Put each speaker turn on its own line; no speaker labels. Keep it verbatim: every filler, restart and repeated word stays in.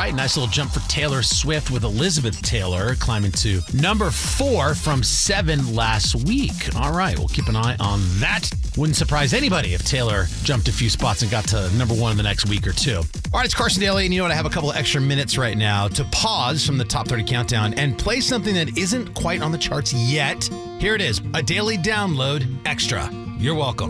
right, nice little jump for Taylor Swift with Elizabeth Taylor climbing to number four from seven last week. All right, we'll keep an eye on that. Wouldn't surprise anybody if Taylor jumped a few spots and got to number one in the next week or two. All right, it's Carson Daly, and you know what? I have a couple of extra minutes right now to pause from the Top thirty Countdown and play something that isn't quite on the charts yet. Here it is, a daily download extra. You're welcome.